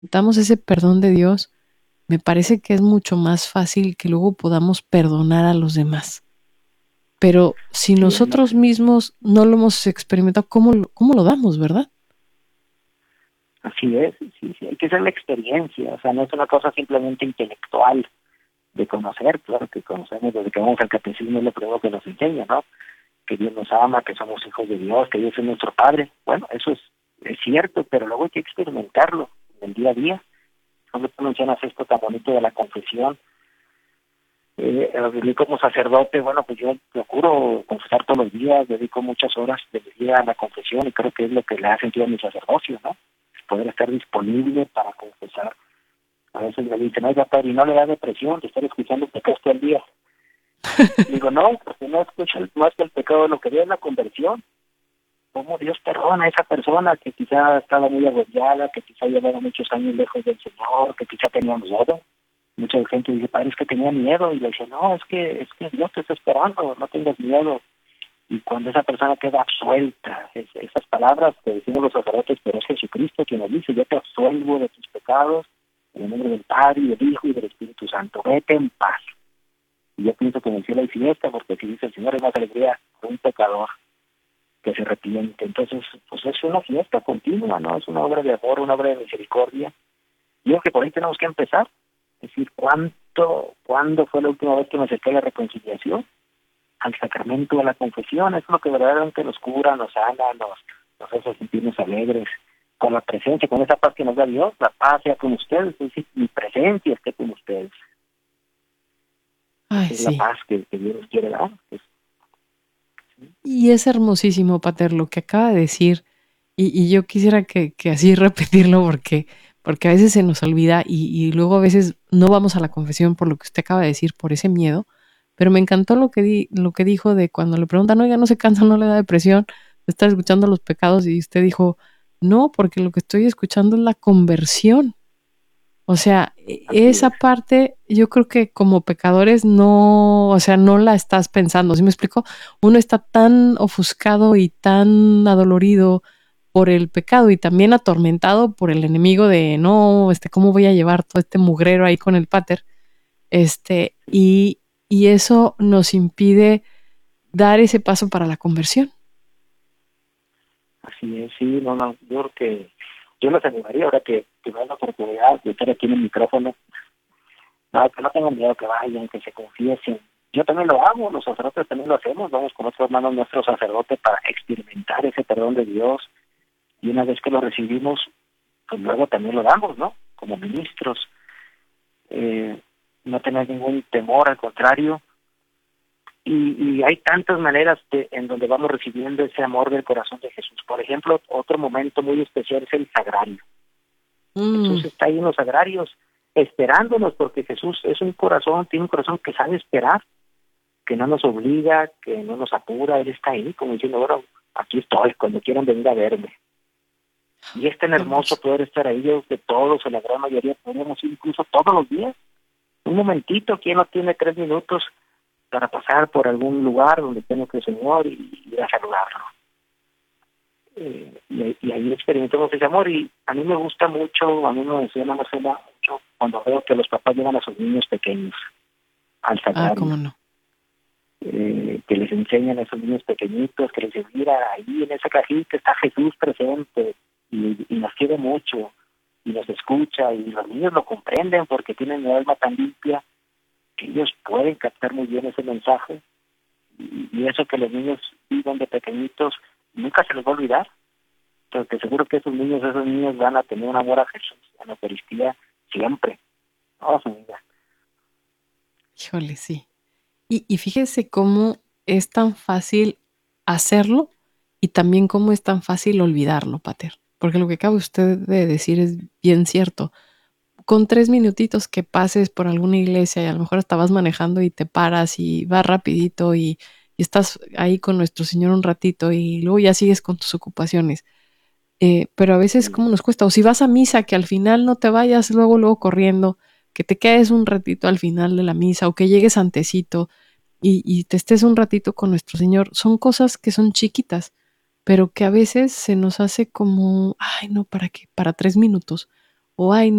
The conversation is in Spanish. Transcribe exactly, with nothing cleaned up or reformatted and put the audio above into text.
damos ese perdón de Dios, me parece que es mucho más fácil que luego podamos perdonar a los demás. Pero si Sí, es, no nosotros sé. mismos no lo hemos experimentado, ¿cómo, lo- cómo lo damos, verdad? Así es, sí, sí, hay que hacer la experiencia, o sea, no es una cosa simplemente intelectual de conocer, claro que conocemos desde que vamos al catecismo, es lo primero que nos enseña, ¿no? Que Dios nos ama, que somos hijos de Dios, que Dios es nuestro Padre. Bueno, eso es, es cierto, pero luego hay que experimentarlo en el día a día. Cuando tú mencionas esto tan bonito de la confesión, eh, yo como sacerdote, bueno, pues yo procuro confesar todos los días, dedico muchas horas del día a la confesión y creo que es lo que le ha sentido a mi sacerdocio, ¿no? Poder estar disponible para confesar. A veces me dicen, oiga, padre, ¿y no le da depresión de estar escuchando pecados todo el día? Digo, no, porque no escucha el- más que el pecado, lo que veo es la conversión. Cómo Dios perdona a esa persona que quizá estaba muy agobiada, que quizá llevaba muchos años lejos del Señor, que quizá tenía miedo. Mucha gente dice, padre, es que tenía miedo. Y le dice, no, es que es que Dios te está esperando, no tengas miedo. Y cuando esa persona queda absuelta, es, esas palabras que decimos los sacerdotes, pero es Jesucristo quien nos dice, yo te absuelvo de tus pecados, en el nombre del Padre, y del Hijo, y del Espíritu Santo. Vete en paz. Y yo pienso que en el cielo hay fiesta, porque si dice el Señor es más alegría de un pecador que se arrepiente. Entonces, pues es una fiesta continua, ¿no? Es una obra de amor, una obra de misericordia. Yo creo que por ahí tenemos que empezar. Es decir, ¿cuánto, cuándo fue la última vez que me acerqué a la reconciliación? Al sacramento de la confesión. Es lo que verdaderamente nos cura, nos sana, nos, nos hace sentirnos alegres. Con la presencia, con esa paz que nos da Dios, la paz sea con ustedes. Es decir, mi presencia esté con ustedes. Ay, Esa es la sí. paz que, que Dios nos quiere dar. Es, ¿sí? Y es hermosísimo, Pater, lo que acaba de decir. Y, y yo quisiera que, que así repetirlo porque, porque a veces se nos olvida y, y luego a veces no vamos a la confesión por lo que usted acaba de decir, por ese miedo. Pero me encantó lo que, di, lo que dijo de cuando le preguntan, oiga, ¿no se cansa, no le da depresión de estar escuchando los pecados? Y usted dijo, no, porque lo que estoy escuchando es la conversión. O sea, e- Así esa es. parte yo creo que como pecadores no, o sea, no la estás pensando, ¿sí me explico? Uno está tan ofuscado y tan adolorido por el pecado y también atormentado por el enemigo de no, este, ¿cómo voy a llevar todo este mugrero ahí con el pater? Este, y, y eso nos impide dar ese paso para la conversión. Así es, sí, no, no, yo creo que yo los animaría ahora que, que me dan la oportunidad de estar aquí en el micrófono, no, que no tengan miedo, que vayan, que se confiesen. Yo también lo hago, los sacerdotes también lo hacemos, vamos con otros hermanos nuestros sacerdotes para experimentar ese perdón de Dios y una vez que lo recibimos, pues luego también lo damos, ¿no? Como ministros, eh, no tener ningún temor, al contrario, y, y hay tantas maneras de, en donde vamos recibiendo ese amor del corazón de Jesús. Por ejemplo, otro momento muy especial es el sagrario. Mm, Jesús está ahí en los sagrarios esperándonos porque Jesús es un corazón, tiene un corazón que sabe esperar, que no nos obliga, que no nos apura, Él está ahí como diciendo, bueno, aquí estoy, cuando quieran venir a verme. Y es tan qué hermoso hermoso. poder estar ahí, yo que todos, en la gran mayoría, podemos ir incluso todos los días. Un momentito, ¿quién no tiene tres minutos para pasar por algún lugar donde tengo que el Señor y ir a saludarlo? Eh, y, y ahí experimentamos ese amor y a mí me gusta mucho, a mí me emociona Marcela, mucho cuando veo que los papás llevan a sus niños pequeños al Ah, sagrario, cómo no. eh, que les enseñan a esos niños pequeñitos, que les dicen, mira, ahí en esa cajita está Jesús presente y, y nos quiere mucho y nos escucha y los niños lo comprenden porque tienen el alma tan limpia que ellos pueden captar muy bien ese mensaje y, y eso que los niños viven de pequeñitos nunca se les va a olvidar porque seguro que esos niños, esos niños van a tener un amor a Jesús, a la Eucaristía, siempre, toda su vida. Híjole, sí. Y, y fíjese cómo es tan fácil hacerlo y también cómo es tan fácil olvidarlo, Pater. Porque lo que acaba usted de decir es bien cierto. Con tres minutitos que pases por alguna iglesia y a lo mejor hasta vas manejando y te paras y vas rapidito y, y estás ahí con nuestro Señor un ratito y luego ya sigues con tus ocupaciones. Eh, pero a veces, Sí, ¿cómo nos cuesta? O si vas a misa, que al final no te vayas luego, luego corriendo, que te quedes un ratito al final de la misa o que llegues antecito y, y te estés un ratito con nuestro Señor. Son cosas que son chiquitas, pero que a veces se nos hace como, ay, no, ¿para qué? Para tres minutos. o ay,